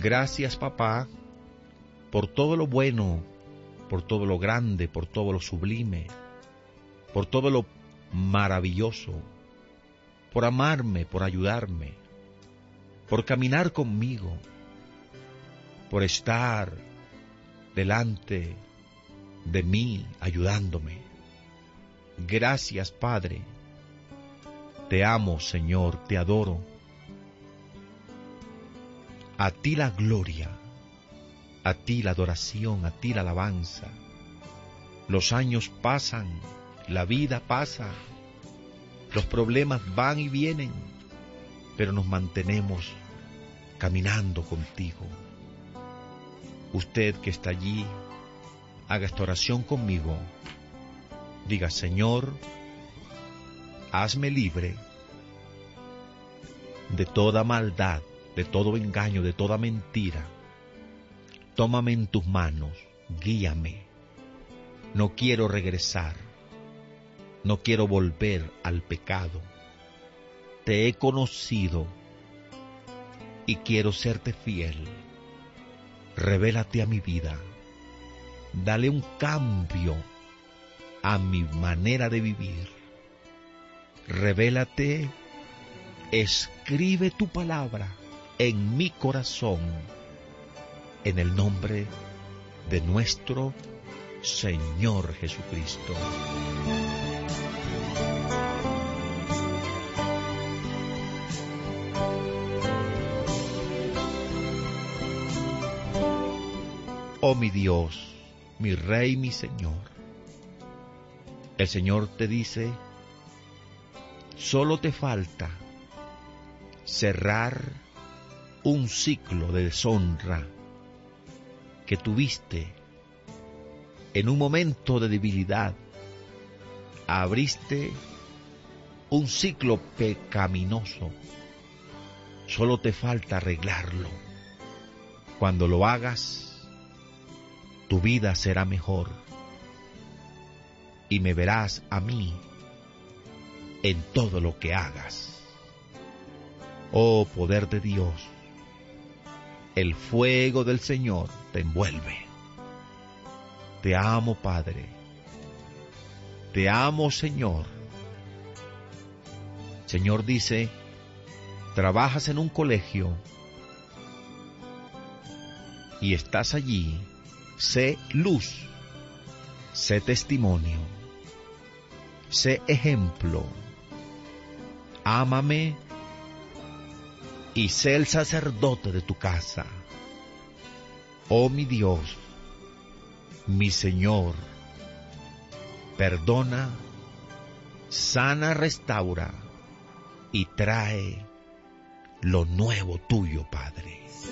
Gracias, papá, por todo lo bueno, por todo lo grande, por todo lo sublime, por todo lo maravilloso, por amarme, por ayudarme, por caminar conmigo, por estar delante de mí, ayudándome. Gracias, Padre. Te amo, Señor, te adoro. A ti la gloria, a ti la adoración, a ti la alabanza. Los años pasan, la vida pasa, los problemas van y vienen, pero nos mantenemos caminando contigo. Usted que está allí, haga esta oración conmigo. Diga: Señor, hazme libre de toda maldad, de todo engaño, de toda mentira. Tómame en tus manos, guíame. No quiero regresar, no quiero volver al pecado. Te he conocido y quiero serte fiel. Revélate a mi vida, dale un cambio a mi manera de vivir. Revélate, escribe tu palabra en mi corazón, en el nombre de nuestro Señor Jesucristo. Oh mi Dios, mi Rey, mi Señor, el Señor te dice: solo te falta cerrar un ciclo de deshonra que tuviste en un momento de debilidad. Abriste un ciclo pecaminoso. Solo te falta arreglarlo. Cuando lo hagas, tu vida será mejor y me verás a mí en todo lo que hagas. Oh poder de Dios, el fuego del Señor te envuelve. Te amo, Padre. Te amo, Señor. Señor dice: trabajas en un colegio y estás allí. Sé luz, sé testimonio, sé ejemplo. Ámame y sé el sacerdote de tu casa. Oh mi Dios, mi Señor, perdona, sana, restaura y trae lo nuevo tuyo, Padre.